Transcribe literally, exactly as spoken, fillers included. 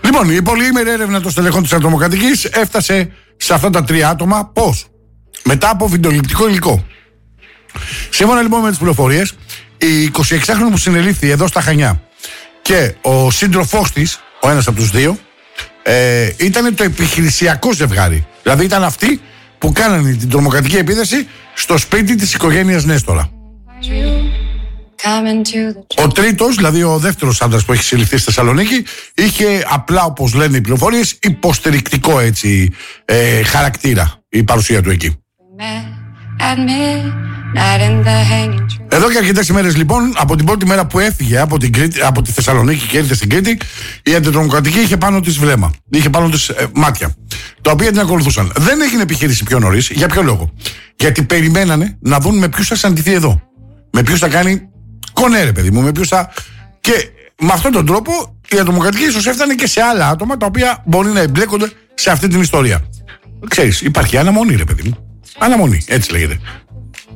Λοιπόν, η πολυήμερη έρευνα των στελεχών της ατομοκρατικής έφτασε σε αυτά τα τρία άτομα. Πώς? Μετά από βιντεοληπτικό υλικό. Σύμφωνα λοιπόν με τις πληροφορίες, η εικοσιεξάχρονη που συνελήφθη εδώ στα Χανιά και ο σύντροφός της, ο ένας από τους δύο, ε, ήταν το επιχειρησιακό ζευγάρι. Δηλαδή ήταν αυτοί που κάνανε την τρομοκρατική επίθεση στο σπίτι της οικογένειας Νέστορα. Ο τρίτος, δηλαδή ο δεύτερος άντρας που έχει συλληφθεί στη Θεσσαλονίκη, είχε απλά, όπως λένε οι πληροφορίες, υποστηρικτικό έτσι ε, χαρακτήρα η παρουσία του εκεί. Εδώ και αρκετές ημέρες λοιπόν, από την πρώτη μέρα που έφυγε από, την Κρήτη, από τη Θεσσαλονίκη και ήρθε στην Κρήτη, η αντιτρομοκρατική είχε πάνω της βλέμμα, είχε πάνω της ε, μάτια, τα οποία την ακολουθούσαν. Δεν έγινε επιχείρηση πιο νωρίς. Για ποιο λόγο? Γιατί περιμένανε να δουν με ποιους θα συναντηθεί εδώ, με ποιους θα κάνει κονέ, παιδί μου, με ποιους θα... Και με αυτόν τον τρόπο η ατομοκρατική ίσως έφτανε και σε άλλα άτομα τα οποία μπορεί να εμπλέκονται σε αυτή την ιστορία. Ξέρεις, υπάρχει αναμονή, ρε παιδί μου. Αναμονή, έτσι λέγεται.